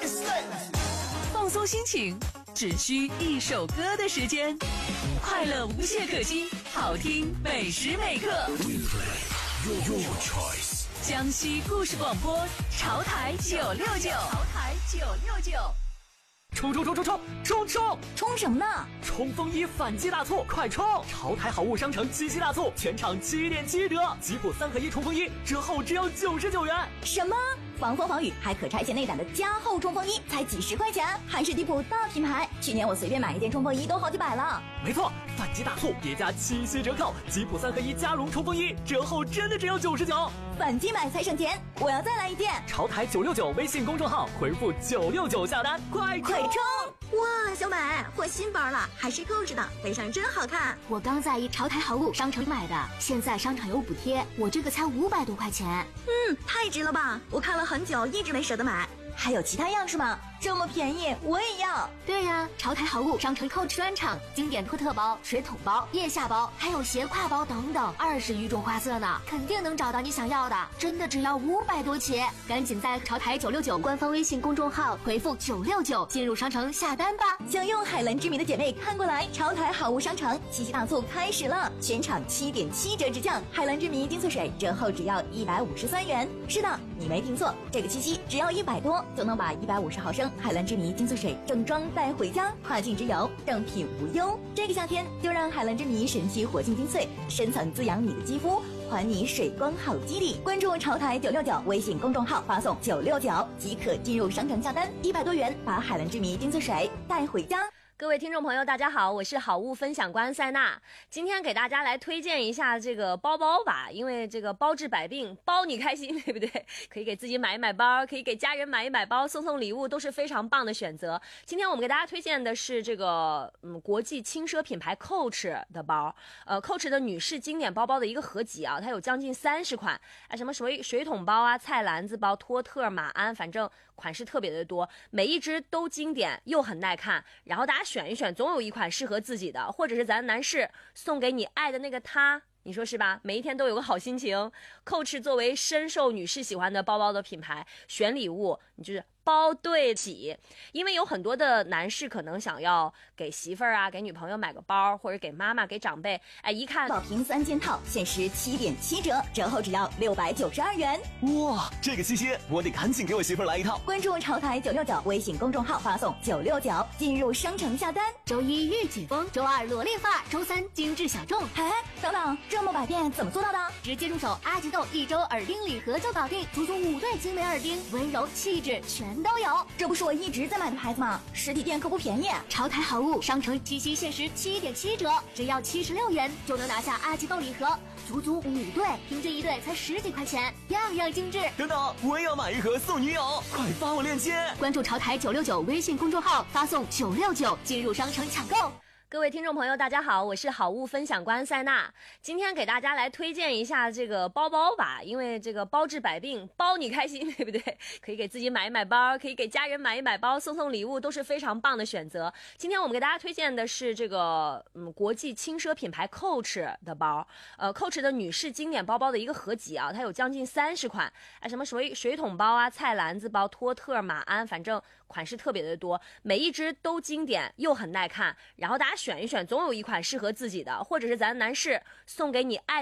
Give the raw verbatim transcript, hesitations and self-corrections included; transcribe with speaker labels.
Speaker 1: 放松心情，只需一首歌的时间，快乐无懈可击，好听每时每刻。江西故事广播，潮台九六九，潮台九六九。
Speaker 2: 冲冲冲冲冲冲冲
Speaker 3: 冲什么呢？
Speaker 2: 冲锋衣反击大促，快冲！潮台好物商城七夕大促，全场七点七折，吉普三合一冲锋衣折后只要九十九元。
Speaker 3: 什么？防风防雨还可拆卸内胆的加厚冲锋衣才几十块钱，还是迪普大品牌。去年我随便买一件冲锋衣都好几百了。
Speaker 2: 没错，反击大促叠加七夕折扣，吉普三合一加绒冲锋衣折后真的只要九十九。
Speaker 3: 反击买才省钱，我要再来一件。
Speaker 2: 潮台九六九微信公众号回复九六九下单，快
Speaker 3: 快冲！哇，小美，我新包了，还是Coach的，背上真好看。
Speaker 4: 我刚在一潮台好物商城买的，现在商场有补贴，我这个才五百多块钱。
Speaker 3: 嗯，太值了吧！我看了很久，一直没舍得买。还有其他样式吗？这么便宜，我也要。
Speaker 4: 对呀，潮台好物商城 Coach 专场，经典托特包、水桶包、腋下包，还有斜挎包等等，二十余种花色呢，肯定能找到你想要的。真的只要五百多起，赶紧在潮台九六九官方微信公众号回复九六九进入商城下单吧。
Speaker 3: 想用海蓝之谜的姐妹看过来，潮台好物商城七夕大促开始了，全场七点七折直降，海蓝之谜精粹水折后只要一百五十三元。是的，你没听错，这个七夕只要一百多就能把一百五十毫升海蓝之谜精粹水正装带回家，跨境直邮，正品无忧。这个夏天就让海蓝之谜神奇活性精粹深层滋养你的肌肤，还你水光好肌理。关注潮台九六九微信公众号，发送九六九即可进入商城下单，一百多元把海蓝之谜精粹水带回家。
Speaker 5: 各位听众朋友大家好，我是好物分享官塞娜，今天给大家来推荐一下这个包包吧，因为这个包治百病，包你开心，对不对？可以给自己买一买包，可以给家人买一买包，送送礼物都是非常棒的选择。今天我们给大家推荐的是这个嗯国际轻奢品牌 Coach 的包，呃 Coach 的女士经典包包的一个合集啊，它有将近三十款，啊什么水水桶包啊、菜篮子包、托特、马鞍，反正款式特别的多，每一只都经典又很耐看，然后大家选一选，总有一款适合自己的，或者是咱男士送给你爱的那个他，你说是吧？每一天都有个好心情。Coach 作为深受女士喜欢的包包的品牌，选礼物你就是包对起，因为有很多的男士可能想要给媳妇儿啊、给女朋友买个包，或者给妈妈、给长辈，哎，一看
Speaker 3: 宝瓶三件套，限时七点七折，折后只要六百九十二元。
Speaker 6: 哇，这个七夕我得赶紧给我媳妇儿来一套。
Speaker 3: 关注潮台九六九微信公众号，发送九六九进入商城下单。
Speaker 4: 周一御姐风，周二萝莉发，周三精致小众。
Speaker 3: 哎，等等，这么百变怎么做到的？
Speaker 4: 直接入手阿吉豆一周耳钉礼盒就搞定，足足五对精美耳钉，温柔气质全都有。
Speaker 3: 这不是我一直在买的牌子吗？实体店可不便宜。
Speaker 4: 潮台好物商城七夕限时七点七折，只要七十六元就能拿下阿吉豆礼盒，足足五对，平均一对才十几块钱，样样精致。
Speaker 6: 等等，我也要买一盒送女友，快发我链接。
Speaker 4: 关注潮台九六九微信公众号，发送九六九进入商城抢购。
Speaker 5: 各位听众朋友大家好，我是好物分享官塞娜，今天给大家来推荐一下这个包包吧，因为这个包治百病，包你开心，对不对？可以给自己买一买包，可以给家人买一买包，送送礼物都是非常棒的选择。今天我们给大家推荐的是这个嗯国际轻奢品牌 Coach 的包，呃 Coach 的女士经典包包的一个合集啊，它有将近三十款，啊什么水水桶包啊、菜篮子包、托特、马鞍，反正款式特别的多，每一只都经典又很耐看，然后大家选一选，总有一款适合自己的，或者是咱男士送给你爱